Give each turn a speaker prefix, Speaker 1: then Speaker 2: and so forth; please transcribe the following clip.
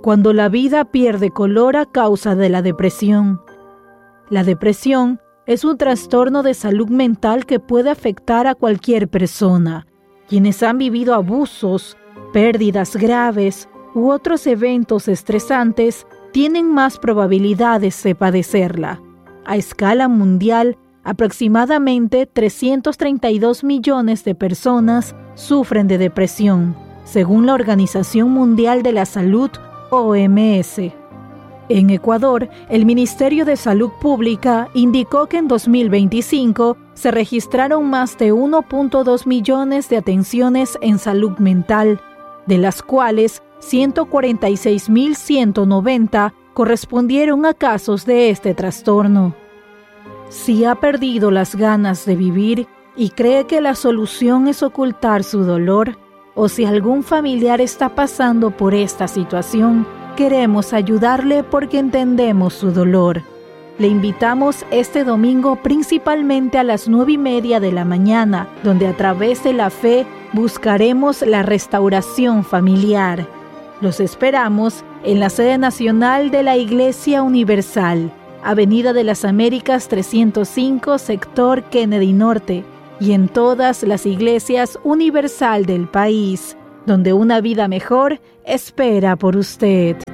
Speaker 1: cuando la vida pierde color a causa de la depresión. La depresión es un trastorno de salud mental que puede afectar a cualquier persona. Quienes han vivido abusos, pérdidas graves u otros eventos estresantes tienen más probabilidades de padecerla. A escala mundial, aproximadamente 332 millones de personas sufren de depresión, según la Organización Mundial de la Salud, OMS. En Ecuador, el Ministerio de Salud Pública indicó que en 2025 se registraron más de 1.2 millones de atenciones en salud mental, de las cuales 146.190 correspondieron a casos de este trastorno. Si ha perdido las ganas de vivir y cree que la solución es ocultar su dolor, o si algún familiar está pasando por esta situación, queremos ayudarle porque entendemos su dolor. Le invitamos este domingo principalmente a las 9:30 de la mañana, donde a través de la fe buscaremos la restauración familiar. Los esperamos en la sede nacional de la Iglesia Universal, Avenida de las Américas 305, sector Kennedy Norte, y en todas las iglesias universal del país, donde una vida mejor espera por usted.